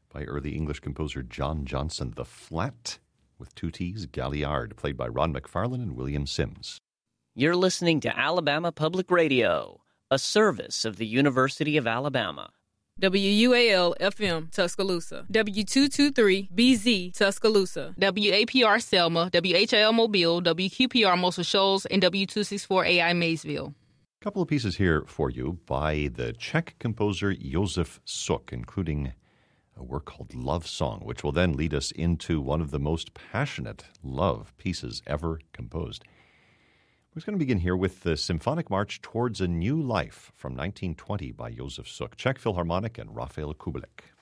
by early English composer John Johnson. The Flat, with two T's, Galliard, played by Ron McFarlane and William Sims. You're listening to Alabama Public Radio, a service of the University of Alabama. WUAL-FM, Tuscaloosa. W223-BZ, Tuscaloosa. WAPR Selma, WHIL Mobile, WQPR Muscle Shoals, and W264AI Maysville. A couple of pieces here for you by the Czech composer Josef Suk, including a work called Love Song, which will then lead us into one of the most passionate love pieces ever composed. We're going to begin here with the Symphonic March Towards a New Life from 1920 by Josef Suk, Czech Philharmonic and Rafael Kubelik.